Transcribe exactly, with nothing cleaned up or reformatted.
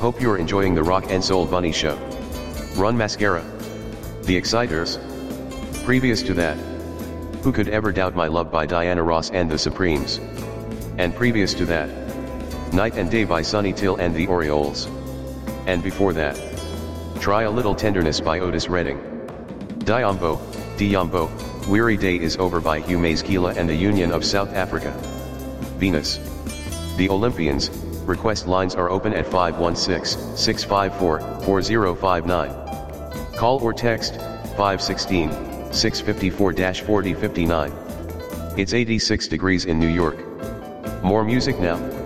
Hope you're enjoying the Rock and Soul Bunny Show. Run Mascara. The Exciters. Previous to that, Who Could Ever Doubt My Love by Diana Ross and the Supremes. And previous to that, Night and Day by Sonny Till and the Orioles. And before that, Try a Little Tenderness by Otis Redding. Diambo, Diambo, Weary Day Is Over by Hugh Masekela and the Union of South Africa. Venus. The Olympians. Request lines are open at five one six, six five four, four zero five nine. Call or text, five one six, six five four, four zero five nine. It's eighty-six degrees in New York. More music now.